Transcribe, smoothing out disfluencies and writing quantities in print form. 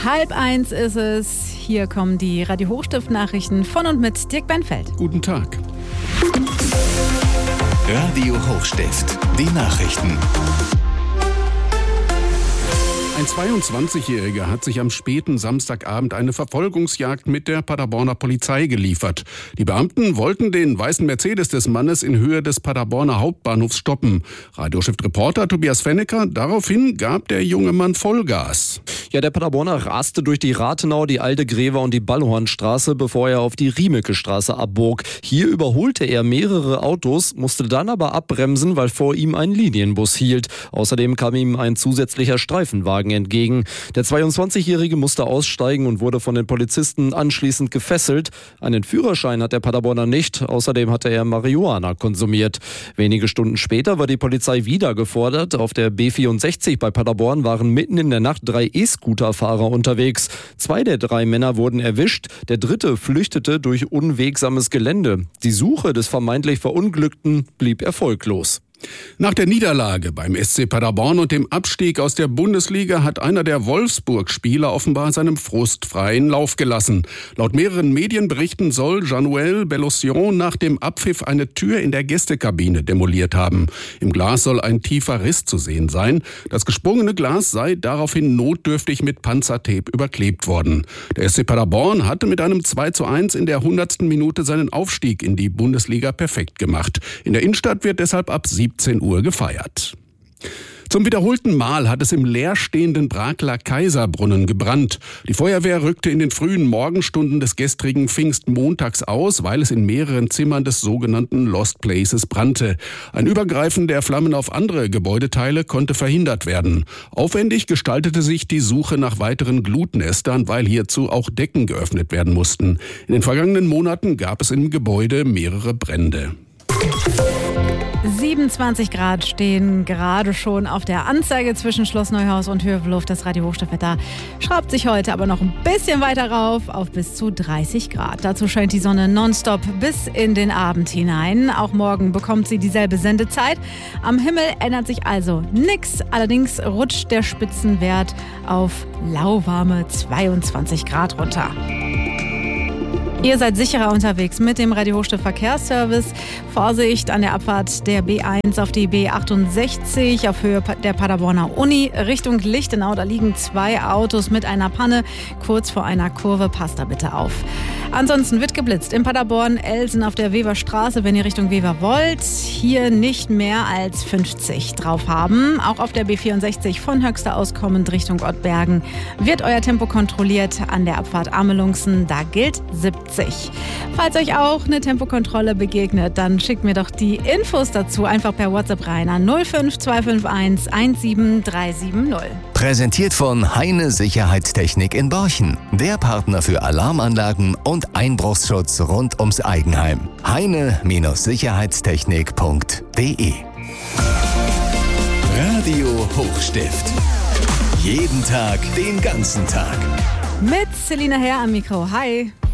12:30 ist es. Hier kommen die Radio Hochstift-Nachrichten von und mit Dirk Benfeld. Guten Tag. Radio Hochstift, die Nachrichten. Ein 22-Jähriger hat sich am späten Samstagabend eine Verfolgungsjagd mit der Paderborner Polizei geliefert. Die Beamten wollten den weißen Mercedes des Mannes in Höhe des Paderborner Hauptbahnhofs stoppen. Radioschrift-Reporter Tobias Fennecker, daraufhin gab der junge Mann Vollgas. Ja, der Paderborner raste durch die Rathenau, die Alte Grever und die Ballhornstraße, bevor er auf die Riemeke-Straße abbog. Hier überholte er mehrere Autos, musste dann aber abbremsen, weil vor ihm ein Linienbus hielt. Außerdem kam ihm ein zusätzlicher Streifenwagen entgegen. Der 22-Jährige musste aussteigen und wurde von den Polizisten anschließend gefesselt. Einen Führerschein hat der Paderborner nicht. Außerdem hatte er Marihuana konsumiert. Wenige Stunden später war die Polizei wieder gefordert. Auf der B64 bei Paderborn waren mitten in der Nacht 3 E-Scooter-Fahrer unterwegs. 2 der 3 Männer wurden erwischt. Der dritte flüchtete durch unwegsames Gelände. Die Suche des vermeintlich Verunglückten blieb erfolglos. Nach der Niederlage beim SC Paderborn und dem Abstieg aus der Bundesliga hat einer der Wolfsburg-Spieler offenbar seinem Frust freien Lauf gelassen. Laut mehreren Medienberichten soll Jean-Noël Bellosion nach dem Abpfiff eine Tür in der Gästekabine demoliert haben. Im Glas soll ein tiefer Riss zu sehen sein. Das gesprungene Glas sei daraufhin notdürftig mit Panzertape überklebt worden. Der SC Paderborn hatte mit einem 2:1 in der 100. Minute seinen Aufstieg in die Bundesliga perfekt gemacht. In der Innenstadt wird deshalb ab 17 Uhr gefeiert. Zum wiederholten Mal hat es im leerstehenden Brakler Kaiserbrunnen gebrannt. Die Feuerwehr rückte in den frühen Morgenstunden des gestrigen Pfingstmontags aus, weil es in mehreren Zimmern des sogenannten Lost Places brannte. Ein Übergreifen der Flammen auf andere Gebäudeteile konnte verhindert werden. Aufwendig gestaltete sich die Suche nach weiteren Glutnestern, weil hierzu auch Decken geöffnet werden mussten. In den vergangenen Monaten gab es im Gebäude mehrere Brände. 27 Grad stehen gerade schon auf der Anzeige zwischen Schloss Neuhaus und Hövelhof. Das Radio Hochstiftwetter schraubt sich heute aber noch ein bisschen weiter rauf auf bis zu 30 Grad. Dazu scheint die Sonne nonstop bis in den Abend hinein. Auch morgen bekommt sie dieselbe Sendezeit. Am Himmel ändert sich also nichts. Allerdings rutscht der Spitzenwert auf lauwarme 22 Grad runter. Ihr seid sicherer unterwegs mit dem Radio Hochstift Verkehrsservice. Vorsicht an der Abfahrt der B1 auf die B68 auf Höhe der Paderborner Uni Richtung Lichtenau. Da liegen 2 Autos mit einer Panne kurz vor einer Kurve. Passt da bitte auf. Ansonsten wird geblitzt in Paderborn, Elsen auf der Weverstraße, wenn ihr Richtung Wever wollt. Hier nicht mehr als 50 drauf haben. Auch auf der B64 von Höxter aus kommend Richtung Ottbergen wird euer Tempo kontrolliert. An der Abfahrt Amelungsen, da gilt 70. Falls euch auch eine Tempokontrolle begegnet, dann schickt mir doch die Infos dazu einfach per WhatsApp rein an 05251 17370. Präsentiert von Heine Sicherheitstechnik in Borchen. Der Partner für Alarmanlagen und Einbruchsschutz rund ums Eigenheim. Heine-Sicherheitstechnik.de Radio Hochstift. Jeden Tag, den ganzen Tag. Mit Selina Herr am Mikro. Hi.